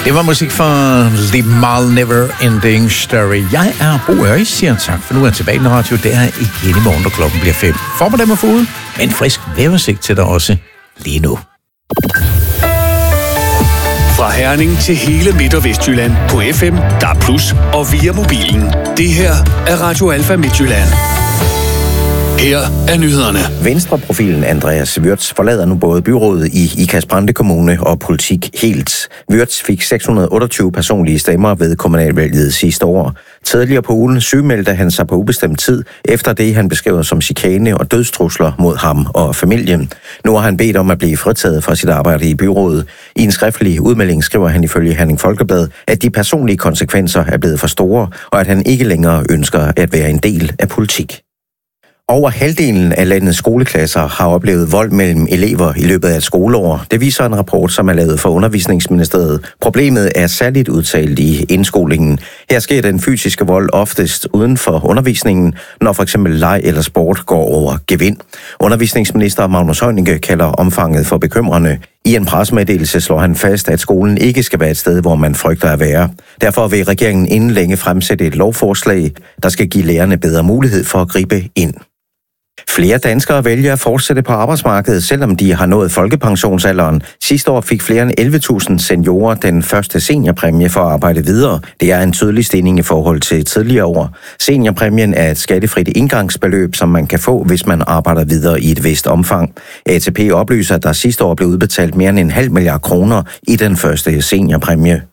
Det var musik fra The Mal Never Ending Story. Jeg er Bo Øris, siger tak, for nu er jeg tilbage i radio. Det er igen i morgen, når klokken bliver 5. Formiddag med fod, en frisk vejrudsigt til dig også lige nu. Fra Herning til hele Midt- og Vestjylland på FM, DAB+, og via mobilen. Det her er Radio Alfa Midtjylland. Her er nyhederne. Venstreprofilen Andreas Würtz forlader nu både byrådet i Ikast-Brande Kommune og politik helt. Würtz fik 628 personlige stemmer ved kommunalvalget sidste år. Tidligere på ugen sygemeldte han sig på ubestemt tid, efter det han beskrev som chikane og dødstrusler mod ham og familien. Nu har han bedt om at blive fritaget fra sit arbejde i byrådet. I en skriftlig udmelding skriver han ifølge Herning Folkeblad, at de personlige konsekvenser er blevet for store, og at han ikke længere ønsker at være en del af politik. Over halvdelen af landets skoleklasser har oplevet vold mellem elever i løbet af et skoleår. Det viser en rapport, som er lavet for Undervisningsministeriet. Problemet er særligt udtalt i indskolingen. Her sker den fysiske vold oftest uden for undervisningen, når for eksempel leg eller sport går over gevind. Undervisningsminister Magnus Heunicke kalder omfanget for bekymrende. I en pressemeddelelse slår han fast, at skolen ikke skal være et sted, hvor man frygter at være. Derfor vil regeringen inden længe fremsætte et lovforslag, der skal give lærerne bedre mulighed for at gribe ind. Flere danskere vælger at fortsætte på arbejdsmarkedet, selvom de har nået folkepensionsalderen. Sidste år fik flere end 11.000 seniorer den første seniorpræmie for at arbejde videre. Det er en tydelig stigning i forhold til tidligere år. Seniorpræmien er et skattefrit indgangsbeløb, som man kan få, hvis man arbejder videre i et vist omfang. ATP oplyser, at der sidste år blev udbetalt mere end 0,5 milliard kroner i den første seniorpræmie.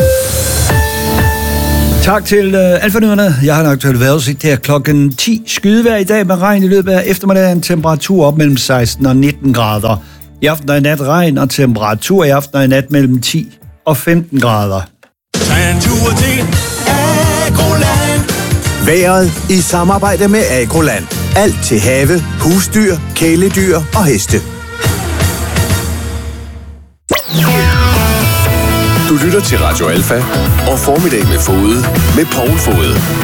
Tak til Alfa-nyhederne. Jeg har en aktuel vejrudsigt her klokken 10. Skydevejr i dag med regn i løbet af eftermiddagen. Temperatur op mellem 16 og 19 grader. I aften og i nat regn og temperatur i aften og i nat mellem 10 og 15 grader. Vejret i samarbejde med Agroland. Alt til have, husdyr, kæledyr og heste. Du lytter til Radio Alfa og Formiddag med Fode med Poul Fode.